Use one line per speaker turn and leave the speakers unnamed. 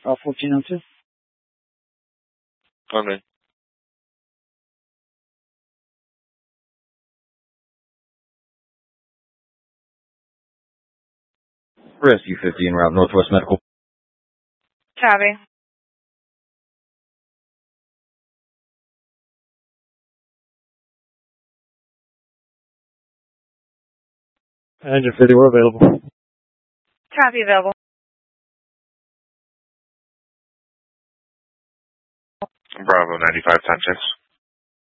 1402.
Okay.
Rescue 50 en route, Northwest Medical.
Copy.
Engine 50, we're available.
Copy, available.
Bravo 95, time checks.